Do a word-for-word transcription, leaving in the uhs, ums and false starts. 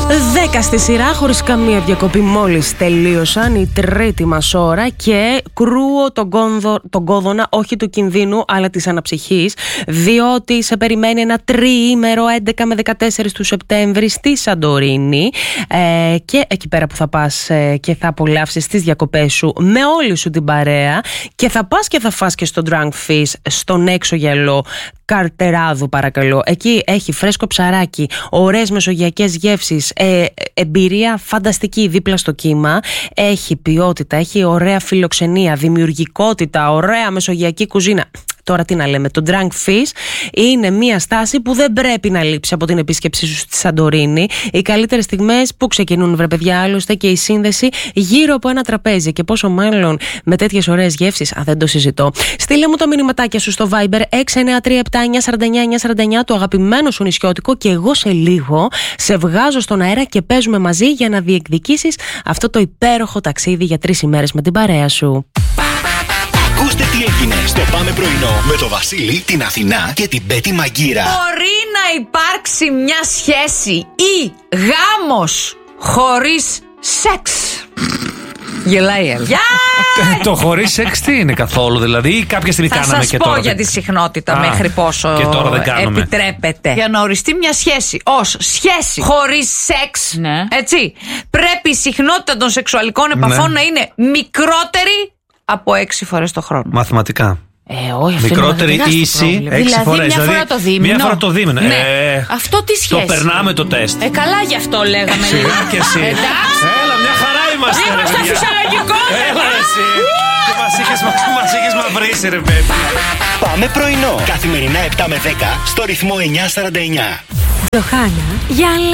Δέκα στη σειρά, χωρίς καμία διακοπή, μόλις τελείωσαν η τρίτη μας ώρα και κρούω τον, κόνδο, τον κόδωνα όχι του κινδύνου αλλά της αναψυχής, διότι σε περιμένει ένα τριήμερο έντεκα με δεκατέσσερα του Σεπτέμβρη στη Σαντορίνη, ε, και εκεί πέρα που θα πας ε, και θα απολαύσεις τις διακοπές σου με όλη σου την παρέα και θα πας και θα φας και στο Drunk Fish στον έξω γυαλό Καρτεράδου, παρακαλώ. Εκεί έχει φρέσκο ψαράκι, ωραίες μεσογειακές γεύσεις, ε, εμπειρία φανταστική δίπλα στο κύμα. Έχει ποιότητα, έχει ωραία φιλοξενία, δημιουργικότητα, ωραία μεσογειακή κουζίνα. Τώρα τι να λέμε, το Drunk Fish είναι μια στάση που δεν πρέπει να λείψει από την επίσκεψή σου στη Σαντορίνη. Οι καλύτερες στιγμές που ξεκινούν, βρε παιδιά, άλλωστε και η σύνδεση γύρω από ένα τραπέζι. Και πόσο μάλλον με τέτοιες ωραίες γεύσεις, αν δεν το συζητώ. Στείλε μου τα μηνυματάκια σου στο Viber έξι εννιά τρία επτά εννιά τέσσερα εννιά εννιά τέσσερα εννιά, το αγαπημένο σου νησιώτικο, και εγώ σε λίγο σε βγάζω στον αέρα και παίζουμε μαζί για να διεκδικήσεις αυτό το υπέροχο ταξίδι για τρεις ημέρες με την παρέα σου. Ακούστε τι έγινε στο Πάμε Πρωινό με το Βασίλη, την Αθηνά και την Πέτη Μαγκύρα. Μπορεί να υπάρξει μια σχέση ή γάμος χωρίς σεξ? Γελάει η Έλβα. Το χωρίς σεξ τι είναι καθόλου, δηλαδή, ή κάποια στιγμή θα κάναμε σας και πω τώρα. για τη συχνότητα. Α, μέχρι πόσο και τώρα δεν κάνουμε. Επιτρέπεται. Για να οριστεί μια σχέση ως σχέση χωρίς σεξ, ναι, έτσι, πρέπει η συχνότητα των σεξουαλικών επαφών, ναι, να είναι μικρότερη από έξι φορές το χρόνο. Μαθηματικά. Ε, όχι, μικρότερη ίση έξι δηλαδή, φορές. Μια φορά το δίμηνο. Μια φορά το δίμηνο. Ναι. Ε, αυτό τι σχέση? Το περνάμε το τεστ. Ε, καλά, γι' αυτό λέγαμε. Σιγά και εσύ. Εντάξει. Έλα, μια χαρά είμαστε. Είμαστε φυσιολογικότατα. Έλα εσύ. Και μας είχες μαυρίσει, ρε παιδί. Πάμε Πρωινό. Καθημερινά επτά με δέκα στο ρυθμό εννιά σαράντα εννιά. Τζοχάνα, για